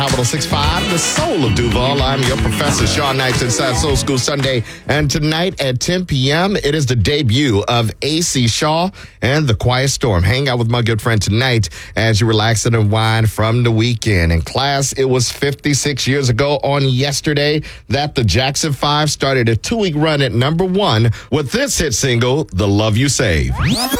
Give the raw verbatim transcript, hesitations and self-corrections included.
Capital six five, the soul of Duval. I'm your professor, Sean Knights, inside Soul School Sunday. And tonight at ten p.m., it is the debut of A C Shaw and the Quiet Storm. Hang out with my good friend tonight as you relax and unwind from the weekend. In class, it was fifty-six years ago on yesterday that the Jackson five started a two-week run at number one with this hit single, The Love You Save.